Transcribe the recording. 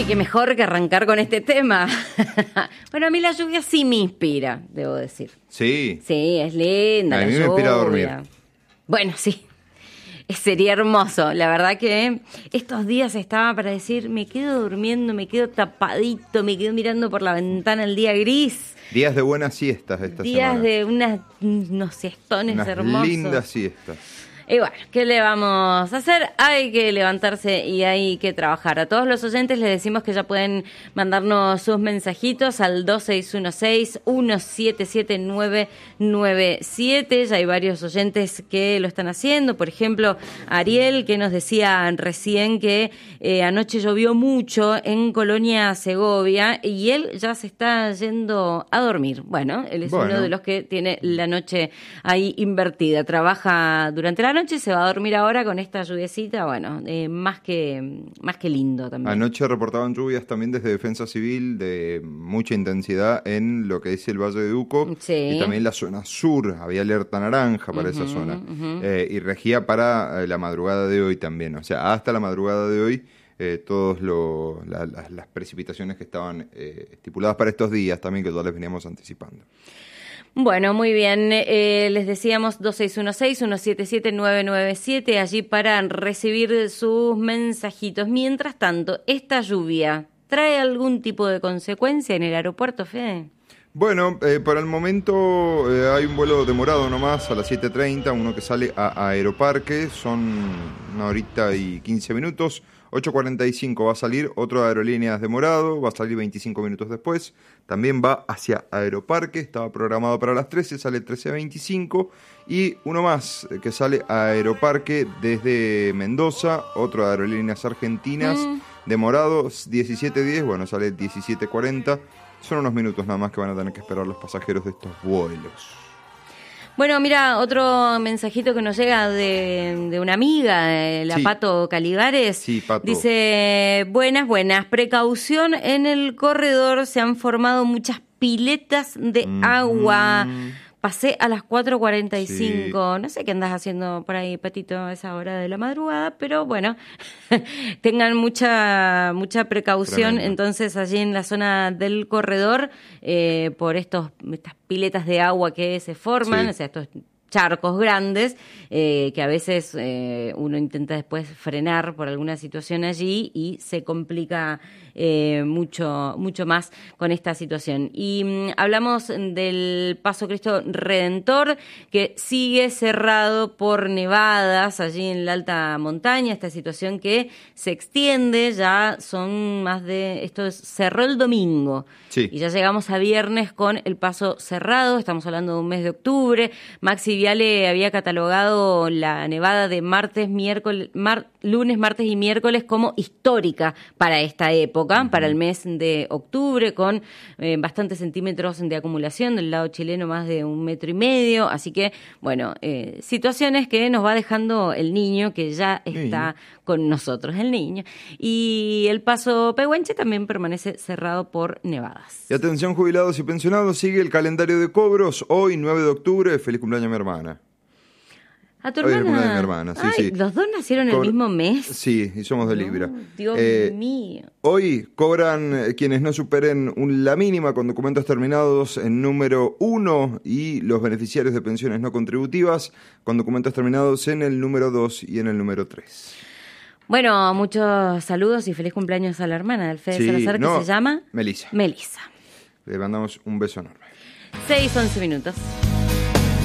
y qué mejor que arrancar con este tema. Bueno, a mí la lluvia sí me inspira, debo decir. Sí. Sí, es linda A la mí me lluvia. inspira a dormir. Bueno, sí. Sería hermoso. La verdad que estos días estaba para decir, me quedo durmiendo, me quedo tapadito, me quedo mirando por la ventana el día gris. Días de buenas siestas esta Días semana. de unos siestones Unas hermosos. lindas siestas. Y bueno, ¿qué le vamos a hacer? Hay que levantarse y hay que trabajar. A todos los oyentes les decimos que ya pueden mandarnos sus mensajitos al 2616-177997. Ya hay varios oyentes que lo están haciendo. Por ejemplo, Ariel, que nos decía recién que anoche llovió mucho en Colonia Segovia y él ya se está yendo a dormir. Bueno, él es uno de los que tiene la noche ahí invertida. Trabaja durante la noche, se va a dormir ahora con esta lluviecita, bueno, más que lindo también. Anoche reportaban lluvias también desde Defensa Civil de mucha intensidad en lo que es el Valle de Duco, sí. Y también la zona sur, había alerta naranja para esa zona, y regía para la madrugada de hoy también, o sea, hasta la madrugada de hoy, todas las precipitaciones que estaban estipuladas para estos días también, que ya les veníamos anticipando. Bueno, muy bien. Les decíamos 2616-177997 allí para recibir sus mensajitos. Mientras tanto, ¿esta lluvia trae algún tipo de consecuencia en el aeropuerto, Fede? Bueno, por el momento hay un vuelo demorado nomás a las 7:30, uno que sale a Aeroparque, son 1 horita y 15 minutos. 8:45 va a salir otro de Aerolíneas demorado, va a salir 25 minutos después. También va hacia Aeroparque, estaba programado para las 13, sale 13:25. Y uno más que sale a Aeroparque desde Mendoza, otro de Aerolíneas Argentinas, demorado 17:10, bueno, sale 17:40. Son unos minutos nada más que van a tener que esperar los pasajeros de estos vuelos. Bueno, mira, otro mensajito que nos llega de una amiga, la Sí. Pato Caligares. Sí, Pato. Dice, buenas, precaución en el corredor, se han formado muchas piletas de agua. Pasé a las 4:45. Sí. No sé qué andas haciendo por ahí, Patito, a esa hora de la madrugada, pero bueno, tengan mucha precaución. Tremendo. Entonces, allí en la zona del corredor, por estas piletas de agua que se forman, o sea, estos charcos grandes, que a veces uno intenta después frenar por alguna situación allí y se complica mucho más con esta situación. Y hablamos del Paso Cristo Redentor, que sigue cerrado por nevadas allí en la alta montaña, esta situación que se extiende, ya son más de, esto cerró el domingo, sí. Y ya llegamos a viernes con el paso cerrado, estamos hablando de un mes de octubre. Maxi Viale había catalogado la nevada de lunes, martes y miércoles como histórica para esta época, para el mes de octubre, con bastantes centímetros de acumulación, del lado chileno más de 1,5 metros, así que, bueno, situaciones que nos va dejando el niño, que ya está con nosotros, el niño. Y el Paso Pehuenche también permanece cerrado por nevadas. Y atención, jubilados y pensionados, sigue el calendario de cobros, hoy 9 de octubre, feliz cumpleaños a mi hermana. ¿A tu hermana? Hoy es el cumpleaños de mi hermana, sí, sí. ¿Los dos nacieron el mismo mes? Sí, y somos de Libra. Dios mío. Hoy cobran quienes no superen la mínima con documentos terminados en número 1 y los beneficiarios de pensiones no contributivas con documentos terminados en el número 2 y en el número 3. Bueno, muchos saludos y feliz cumpleaños a la hermana del Fede Salazar, que se llama... Melissa. Melissa. Le mandamos un beso enorme. 6:11 minutos.